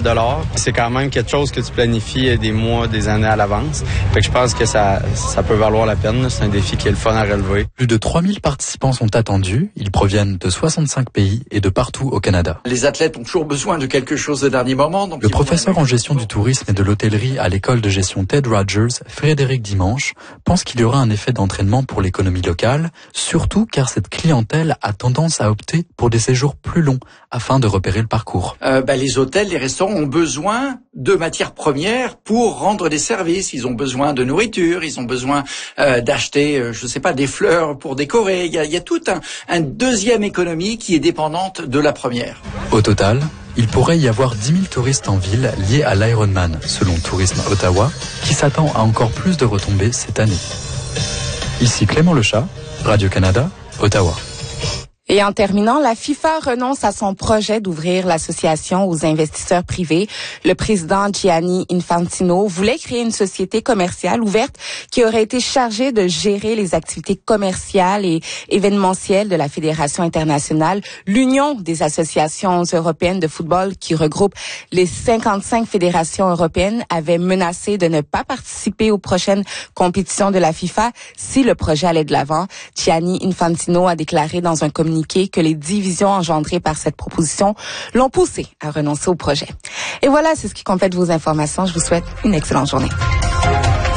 $. C'est quand même quelque chose que tu planifies des mois, des années à l'avance. Fait que je pense que ça peut valoir la peine. C'est un défi qui est le fun à relever. Plus de 3000 participants sont attendus. Ils proviennent de 65 pays et de partout au Canada. Les athlètes ont toujours besoin de quelque chose de dernier moment. Donc le professeur en gestion du tourisme et de l'hôtellerie à l'école de gestion Ted Rogers, Frédéric Dimanche, pense qu'il y aura un effet d'entraînement pour l'économie locale, surtout car cette clientèle a tendance à opter pour des séjours plus longs afin de repérer le parcours. Les hôtels, les restaurants ont besoin de matières premières pour rendre des services. Ils ont besoin de nourriture, ils ont besoin d'acheter, des fleurs pour décorer. Il y a toute une deuxième économie qui est dépendante de la première. Au total, il pourrait y avoir 10 000 touristes en ville liés à l'Ironman, selon Tourisme Ottawa, qui s'attend à encore plus de retombées cette année. Ici Clément Lechat, Radio-Canada, Ottawa. Et en terminant, la FIFA renonce à son projet d'ouvrir l'association aux investisseurs privés. Le président Gianni Infantino voulait créer une société commerciale ouverte qui aurait été chargée de gérer les activités commerciales et événementielles de la Fédération internationale, l'Union des associations européennes de football qui regroupe les 55 fédérations européennes, avait menacé de ne pas participer aux prochaines compétitions de la FIFA si le projet allait de l'avant. Gianni Infantino a déclaré dans un communiqué que les divisions engendrées par cette proposition l'ont poussé à renoncer au projet. Et voilà, c'est ce qui complète vos informations. Je vous souhaite une excellente journée.